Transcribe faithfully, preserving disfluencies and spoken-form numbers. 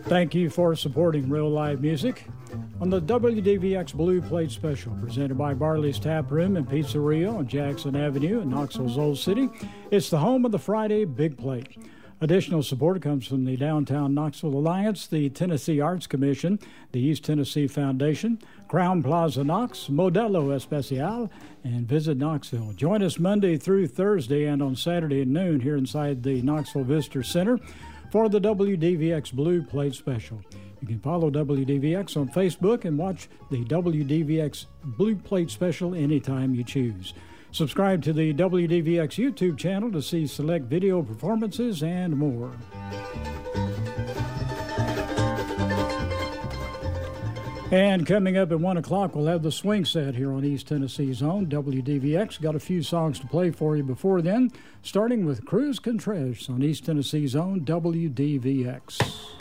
Thank you for supporting Real Live Music on the W D V X Blue Plate Special, presented by Barley's Tap Room and Pizzeria on Jackson Avenue in Knoxville's Old City. It's the home of the Friday Big Plate. Additional support comes from the Downtown Knoxville Alliance, the Tennessee Arts Commission, the East Tennessee Foundation, Crown Plaza Knox, Modelo Especial, and Visit Knoxville. Join us Monday through Thursday and on Saturday at noon here inside the Knoxville Visitor Center for the W D V X Blue Plate Special. You can follow W D V X on Facebook and watch the W D V X Blue Plate Special anytime you choose. Subscribe to the W D V X YouTube channel to see select video performances and more. And coming up at one o'clock, we'll have the swing set here on East Tennessee's own W D V X. Got a few songs to play for you before then, starting with Cruz Contreras on East Tennessee's own W D V X.